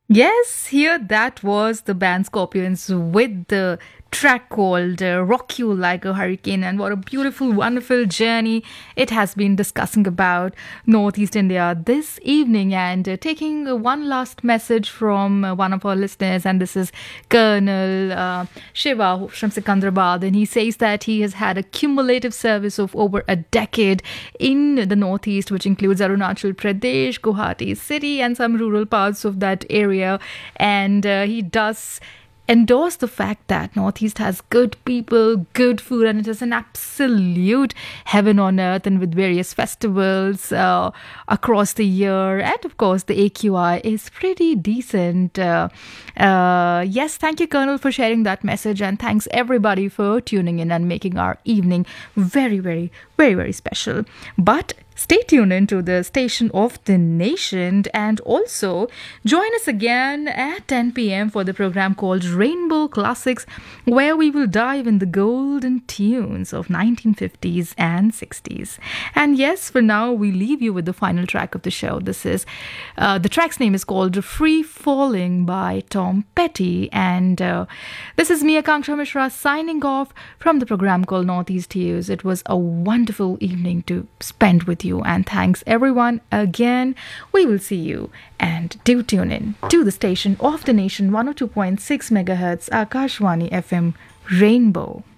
Yes, here that was the band Scorpions with the track called Rock You Like a Hurricane. And what a beautiful, wonderful journey it has been discussing about Northeast India this evening. And taking one last message from one of our listeners, and this is Colonel Shiva from Sikandrabad. And he says that he has had a cumulative service of over a decade in the Northeast, which includes Arunachal Pradesh, Guwahati city, and some rural parts of that area. And he does endorse the fact that Northeast has good people, good food, and it is an absolute heaven on earth, and with various festivals across the year. And of course, the AQI is pretty decent. Yes, thank you, Colonel, for sharing that message, and thanks everybody for tuning in and making our evening very, very, very, very special. But stay tuned into the station of the nation, and also join us again at 10 p.m. for the program called Rainbow Classics, where we will dive in the golden tunes of 1950s and 60s. And yes, for now, we leave you with the final track of the show. This is the track's name is called Free Falling by Tom Petty, and this is me, Akanksha Mishra, signing off from the program called Northeast Tunes. It was a wonderful evening to spend with you, and thanks everyone again. We will see you, and do tune in to the station of the nation, 102.6 megahertz Akashwani FM Rainbow.